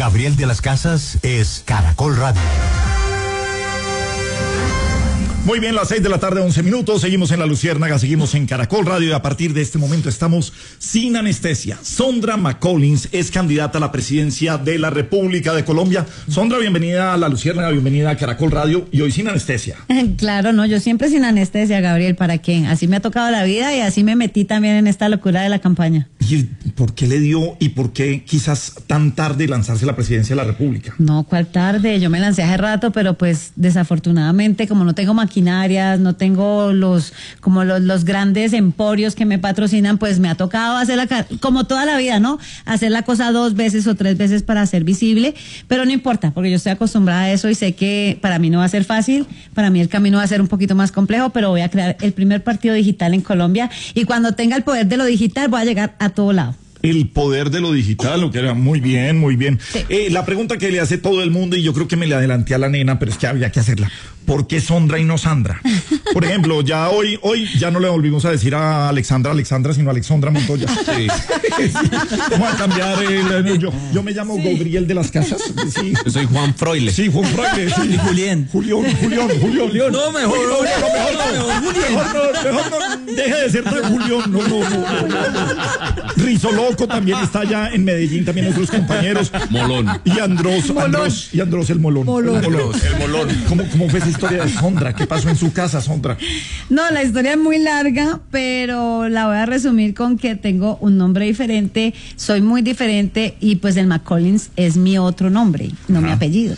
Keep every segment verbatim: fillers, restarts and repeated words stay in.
Gabriel de las Casas es Caracol Radio. Muy bien, las seis de la tarde, once minutos, seguimos en La Luciérnaga, seguimos en Caracol Radio y a partir de este momento estamos sin anestesia. Sondra McCollins es candidata a la presidencia de la República de Colombia. Sondra, bienvenida a La Luciérnaga, bienvenida a Caracol Radio y hoy sin anestesia. Claro, no, yo siempre sin anestesia, Gabriel, ¿para qué? Así me ha tocado la vida y así me metí también en esta locura de la campaña. ¿Y por qué le dio y por qué quizás tan tarde lanzarse a la presidencia de la República? No, ¿cuál tarde? Yo me lancé hace rato, pero pues desafortunadamente como no tengo maquinarias, no tengo los como los, los grandes emporios que me patrocinan, pues me ha tocado hacer la, como toda la vida, ¿no? Hacer la cosa dos veces o tres veces para ser visible, pero no importa, porque yo estoy acostumbrada a eso y sé que para mí no va a ser fácil, para mí el camino va a ser un poquito más complejo, pero voy a crear el primer partido digital en Colombia y cuando tenga el poder de lo digital voy a llegar a todo lado. El poder de lo digital, lo que era muy bien, muy bien. Sí. Eh, la pregunta que le hace todo el mundo, y yo creo que me le adelanté a la nena, pero es que había que hacerla. ¿Por qué Sondra y no Sandra? Por ejemplo, ya hoy, hoy ya no le volvimos a decir a Alexandra, Alexandra, sino Alexandra Montoya. Sí. Vamos a cambiar el, yo, yo me llamo sí. Gabriel de las Casas. Sí. Yo soy Juan Froile. Sí, Juan Froile. Sí. Y Julián. Julián, Julián, Julián. Julián. No, mejor, no, no, mejor, mejor, no, mejor, mejor, no, mejor no, deje de ser tan Julián. No, no, no. no. Rizoloco también está allá en Medellín, también nuestros compañeros. Molón. Y Andros, Andros, y Andros el Molón. Molón. El Molón. El Molón. ¿Cómo, cómo fue esa historia de Sondra? ¿Qué pasó en su casa, Sondra? No, la historia es muy larga, pero la voy a resumir con que tengo un nombre diferente, soy muy diferente y pues el McCollins es mi otro nombre, no ah. mi apellido.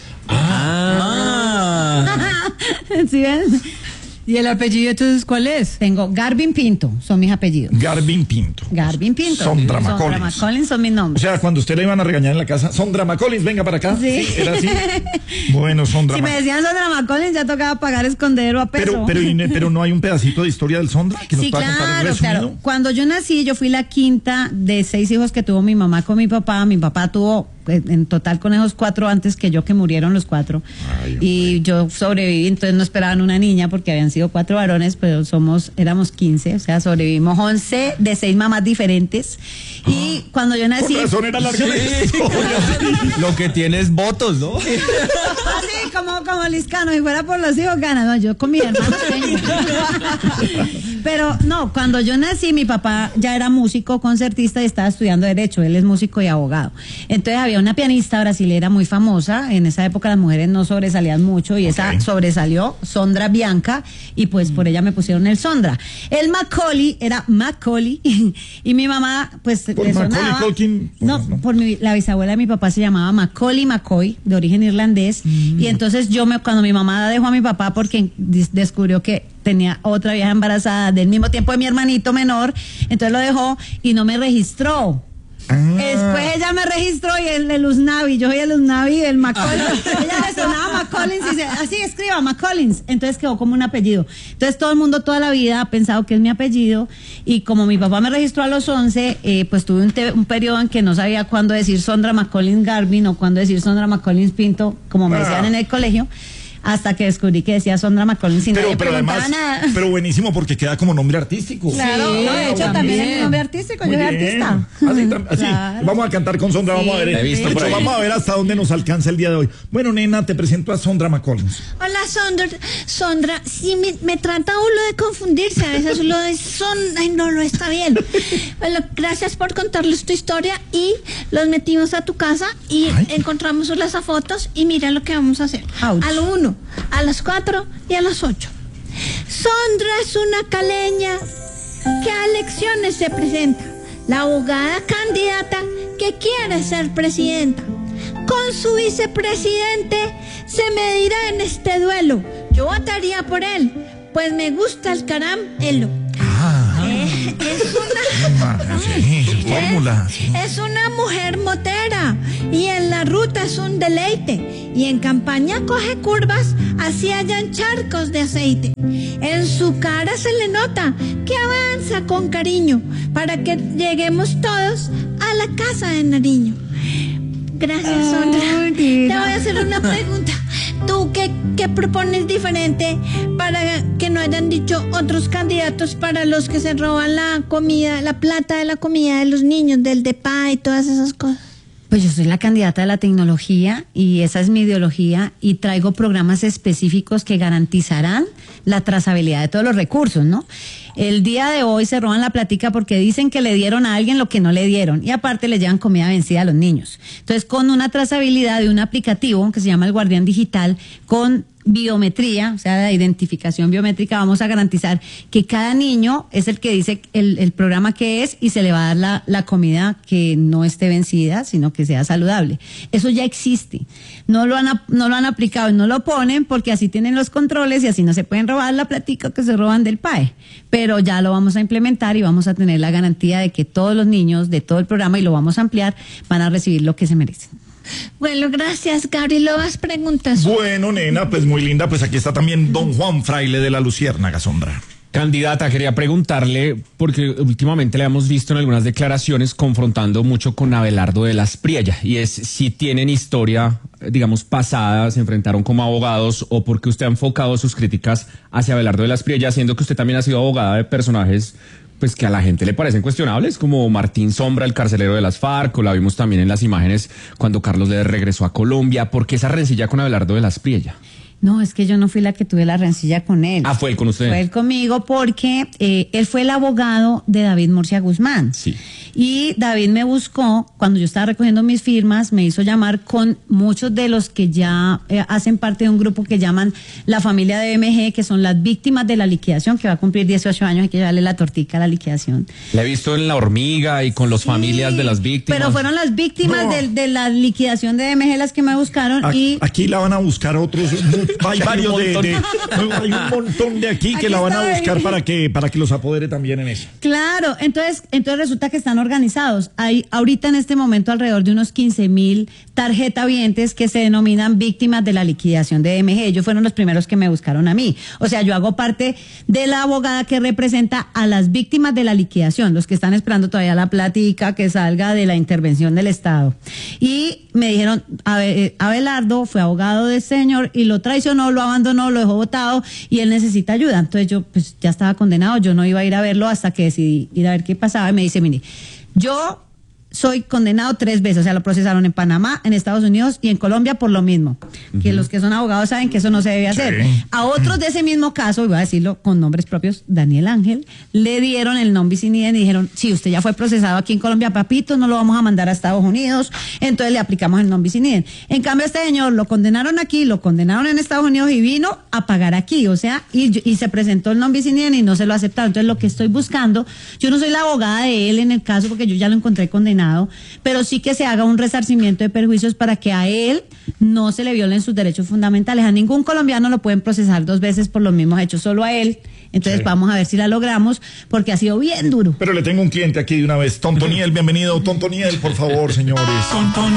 Ah. ¿Sí ven? ¿Y el apellido entonces cuál es? Tengo Garvin Pinto, son mis apellidos. Garvin Pinto. Garvin Pinto. Sondra McCollins. Sondra McCollins son mis nombres. O sea, cuando usted le iban a regañar en la casa, Sondra McCollins, venga para acá. Sí. ¿Era así? Bueno, Sondra. Si me decían Sondra McCollins, ya tocaba pagar escondedero a peso. Pero, pero, pero no hay un pedacito de historia del Sondra que nos sí, pueda contar claro, resumido. claro. Cuando yo nací, yo fui la quinta de seis hijos que tuvo mi mamá con mi papá. Mi papá tuvo en total con esos cuatro antes que yo, que murieron los cuatro. Ay, y yo sobreviví, entonces no esperaban una niña porque habían sido cuatro varones, pero somos, éramos quince, o sea, sobrevivimos once de seis mamás diferentes. Y cuando yo nací... Por razón era larga la historia. Lo que tiene es votos, ¿no? Así como, como Liscano, si fuera por los hijos gana, no, yo con mi hermano tengo. Pero no, cuando yo nací, mi papá ya era músico, concertista y estaba estudiando Derecho, él es músico y abogado. Entonces había una pianista brasilera muy famosa, en esa época las mujeres no sobresalían mucho y okay. esa sobresalió, Sondra Bianca, y pues mm. por ella me pusieron el Sondra. El Macaulay era Macaulay y mi mamá pues por le sonaba, Culkin, no, no, por mi, la bisabuela de mi papá se llamaba Macaulay McCoy, de origen irlandés, mm. y entonces yo me, cuando mi mamá dejó a mi papá porque descubrió que tenía otra vieja embarazada del mismo tiempo de mi hermanito menor, entonces lo dejó y no me registró. Ah. Después ella me registró y el de Luz Navi, yo soy el Luz Navi del McCollins, ella le sonaba McCollins y dice, así escriba McCollins, entonces quedó como un apellido. Entonces todo el mundo toda la vida ha pensado que es mi apellido y como mi papá me registró a los once, eh, pues tuve un, te- un periodo en que no sabía cuándo decir Sondra McCollins Garvin o cuándo decir Sondra McCollins Pinto, como me ah. decían en el colegio. Hasta que descubrí que decía Sondra McCollins sin pero, nadie pero además, nada. Pero buenísimo porque queda como nombre artístico. Claro, sí, no, de hecho también es mi nombre artístico, muy yo soy bien. artista. Así, así. Claro. Vamos a cantar con Sondra, Sí, vamos a ver. he visto De por hecho, ahí. vamos a ver hasta dónde nos alcanza el día de hoy. Bueno, nena, te presento a Sondra McCollins. Hola, Sondra. Sondra, sí, me, me trata uno de confundirse. A veces lo de son, ay, no, no está bien. Bueno, gracias por contarles tu historia y los metimos a tu casa y ay. encontramos las fotos y mira lo que vamos a hacer. Ouch. A lo uno, a las cuatro y a las ocho. Sondra es una caleña que a elecciones se presenta, la abogada candidata que quiere ser presidenta. Con su vicepresidente se medirá en este duelo. Yo votaría por él, pues me gusta el caramelo. Ah. Eh, es una sí, su fórmula. Sí. Es, es una mujer motera y en la ruta es un deleite y en campaña coge curvas así hayan charcos de aceite. En su cara se le nota que avanza con cariño para que lleguemos todos a la casa de Nariño. Gracias, Sondra. Ay, te voy a hacer una pregunta. ¿Tú qué, qué propones diferente para que no hayan dicho otros candidatos para los que se roban la comida, la plata de la comida de los niños, del D E P A y todas esas cosas? Pues yo soy la candidata de la tecnología y esa es mi ideología y traigo programas específicos que garantizarán la trazabilidad de todos los recursos, ¿no? El día de hoy se roban la platica porque dicen que le dieron a alguien lo que no le dieron y aparte le llevan comida vencida a los niños. Entonces, con una trazabilidad de un aplicativo que se llama el Guardián Digital, con biometría, o sea, la identificación biométrica, vamos a garantizar que cada niño es el que dice el, el programa que es y se le va a dar la, la comida que no esté vencida, sino que sea saludable. Eso ya existe. No lo han, no lo han aplicado y no lo ponen porque así tienen los controles y así no se pueden robar la platica que se roban del P A E. Pero ya lo vamos a implementar y vamos a tener la garantía de que todos los niños de todo el programa, y lo vamos a ampliar, van a recibir lo que se merecen. Bueno, gracias, Gabriel. ¿Vas preguntas? Bueno, nena, pues muy linda. Pues aquí está también don Juan Fraile de la Luciérnaga, Sondra. Candidata, quería preguntarle, porque últimamente le hemos visto en algunas declaraciones confrontando mucho con Abelardo de las Priella, y es si tienen historia, digamos, pasada, se enfrentaron como abogados, o porque usted ha enfocado sus críticas hacia Abelardo de las Priella, siendo que usted también ha sido abogada de personajes pues que a la gente le parecen cuestionables, como Martín Sombra, el carcelero de las FARC, o la vimos también en las imágenes cuando Carlos Leder regresó a Colombia. ¿Por qué esa rencilla con Abelardo de las Priella? No, es que yo no fui la que tuve la rencilla con él. Ah, fue él con usted. Fue él conmigo porque eh, él fue el abogado de David Murcia Guzmán. Sí. Y David me buscó, cuando yo estaba recogiendo mis firmas, me hizo llamar con muchos de los que ya eh, hacen parte de un grupo que llaman la familia de M G, que son las víctimas de la liquidación, que va a cumplir dieciocho años, hay que darle la tortica a la liquidación. La he visto en La Hormiga y con las Sí, familias de las víctimas. Pero fueron las víctimas No. de, de la liquidación de M G las que me buscaron. A- y Aquí la van a buscar otros, hay varios de, de- hay un montón de aquí que Aquí la van a está buscar David. para que para que los apodere también en eso. Claro, entonces, entonces resulta que están organizados. Hay ahorita en este momento alrededor de unos quince mil tarjetavientes que se denominan víctimas de la liquidación de M G. Ellos fueron los primeros que me buscaron a mí. O sea, yo hago parte de la abogada que representa a las víctimas de la liquidación, los que están esperando todavía la plática que salga de la intervención del Estado. Y me dijeron, Abe- Abelardo fue abogado de este señor y lo traicionó, lo abandonó, lo dejó botado y él necesita ayuda. Entonces yo pues ya estaba condenado, yo no iba a ir a verlo hasta que decidí ir a ver qué pasaba y me dice, mire, yo soy condenado tres veces, o sea, lo procesaron en Panamá, en Estados Unidos y en Colombia por lo mismo. Que los que son abogados saben que eso no se debe hacer. Sí. A otros de ese mismo caso, y voy a decirlo con nombres propios, Daniel Ángel, le dieron el non bis in idem y dijeron, si usted ya fue procesado aquí en Colombia, papito, no lo vamos a mandar a Estados Unidos, entonces le aplicamos el non bis in idem. En cambio, a este señor lo condenaron aquí, lo condenaron en Estados Unidos y vino a pagar aquí, o sea, y, y se presentó el non bis in idem y no se lo aceptaron. Entonces, lo que estoy buscando, yo no soy la abogada de él en el caso porque yo ya lo encontré condenado, pero sí que se haga un resarcimiento de perjuicios para que a él no se le violen sus derechos fundamentales. A ningún colombiano lo pueden procesar dos veces por los mismos hechos, solo a él. Entonces Sí. vamos a ver si la logramos, porque ha sido bien duro. Pero le tengo un cliente aquí de una vez. Tontoniel, bienvenido. Tontoniel, por favor, señores.